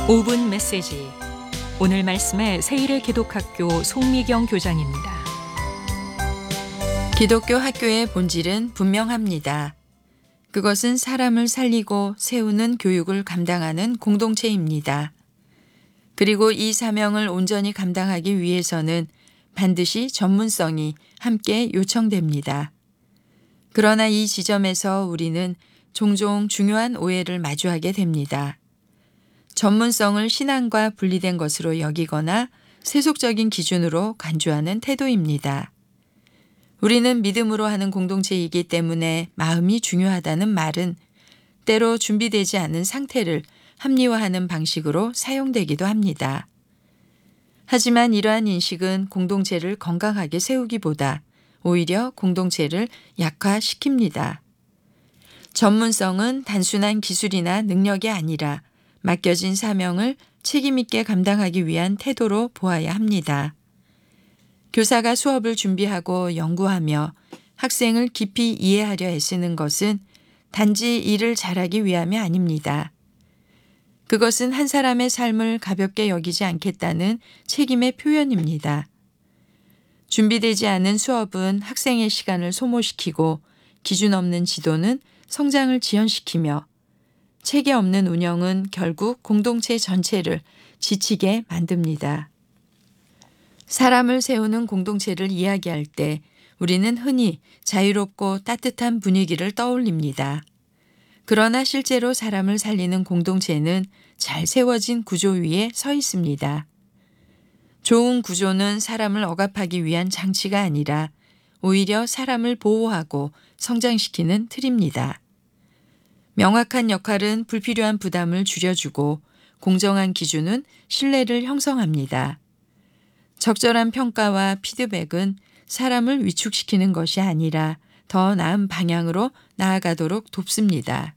5분 메시지. 오늘 말씀의 세일의 기독학교 송미경 교장입니다. 기독교 학교의 본질은 분명합니다. 그것은 사람을 살리고 세우는 교육을 감당하는 공동체입니다. 그리고 이 사명을 온전히 감당하기 위해서는 반드시 전문성이 함께 요청됩니다. 그러나 이 지점에서 우리는 종종 중요한 오해를 마주하게 됩니다. 전문성을 신앙과 분리된 것으로 여기거나 세속적인 기준으로 간주하는 태도입니다. 우리는 믿음으로 하는 공동체이기 때문에 마음이 중요하다는 말은 때로 준비되지 않은 상태를 합리화하는 방식으로 사용되기도 합니다. 하지만 이러한 인식은 공동체를 건강하게 세우기보다 오히려 공동체를 약화시킵니다. 전문성은 단순한 기술이나 능력이 아니라 맡겨진 사명을 책임있게 감당하기 위한 태도로 보아야 합니다. 교사가 수업을 준비하고 연구하며 학생을 깊이 이해하려 애쓰는 것은 단지 일을 잘하기 위함이 아닙니다. 그것은 한 사람의 삶을 가볍게 여기지 않겠다는 책임의 표현입니다. 준비되지 않은 수업은 학생의 시간을 소모시키고 기준 없는 지도는 성장을 지연시키며 체계 없는 운영은 결국 공동체 전체를 지치게 만듭니다. 사람을 세우는 공동체를 이야기할 때 우리는 흔히 자유롭고 따뜻한 분위기를 떠올립니다. 그러나 실제로 사람을 살리는 공동체는 잘 세워진 구조 위에 서 있습니다. 좋은 구조는 사람을 억압하기 위한 장치가 아니라 오히려 사람을 보호하고 성장시키는 틀입니다. 명확한 역할은 불필요한 부담을 줄여주고 공정한 기준은 신뢰를 형성합니다. 적절한 평가와 피드백은 사람을 위축시키는 것이 아니라 더 나은 방향으로 나아가도록 돕습니다.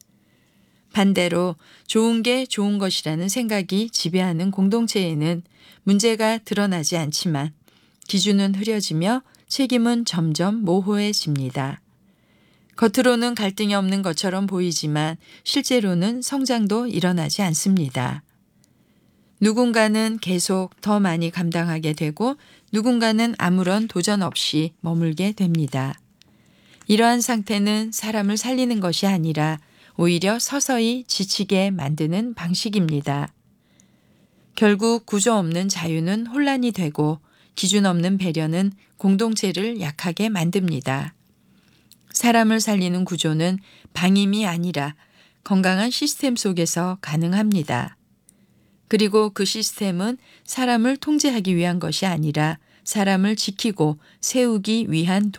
반대로 좋은 게 좋은 것이라는 생각이 지배하는 공동체에는 문제가 드러나지 않지만 기준은 흐려지며 책임은 점점 모호해집니다. 겉으로는 갈등이 없는 것처럼 보이지만 실제로는 성장도 일어나지 않습니다. 누군가는 계속 더 많이 감당하게 되고 누군가는 아무런 도전 없이 머물게 됩니다. 이러한 상태는 사람을 살리는 것이 아니라 오히려 서서히 지치게 만드는 방식입니다. 결국 구조 없는 자유는 혼란이 되고 기준 없는 배려는 공동체를 약하게 만듭니다. 사람을 살리는 구조는 방임이 아니라 건강한 시스템 속에서 가능합니다. 그리고 그 시스템은 사람을 통제하기 위한 것이 아니라 사람을 지키고 세우기 위한